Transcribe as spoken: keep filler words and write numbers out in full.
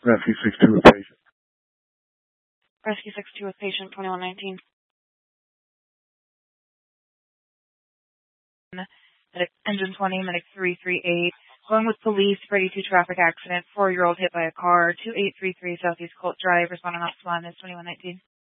Rescue six two with patient. Rescue six two with patient twenty-one nineteen. Medic engine twenty, medic three three eight. Going with police for eighty-two traffic accident. Four-year-old hit by a car. two eight three three Southeast Colt Drive. Responding off one is twenty-one nineteen.